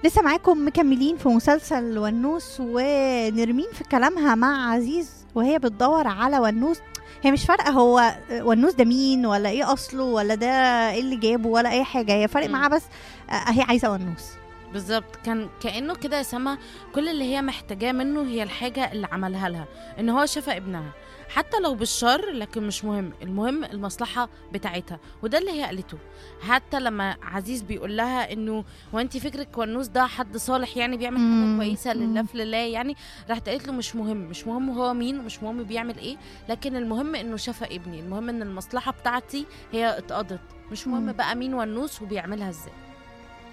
لسه معاكم مكملين في مسلسل ونوس، ونرمين في كلامها مع عزيز وهي بتدور على ونوس. هي مش فارقه هو ونوس ده مين ولا ايه اصله ولا ده ايه اللي جابه ولا اي حاجه، هي فارق مم. معاها بس هي عايزه ونوس. بالظبط، كان كأنه كده يا سما كل اللي هي محتاجاه منه هي الحاجة اللي عملها لها، ان هو شفى ابنها حتى لو بالشر، لكن مش مهم، المهم المصلحة بتاعتها. وده اللي هي قالته. حتى لما عزيز بيقول لها انه وانت فكرك ونوس ده حد صالح يعني بيعمل حاجة كويسة لله في لله يعني، راحت قالت له مش مهم هو مين ومش مهم بيعمل ايه، لكن المهم انه شفى ابني، المهم ان المصلحة بتاعتي هي اتقضت، مش مهم مم. بقى مين ونوس وبيعملها ازاي.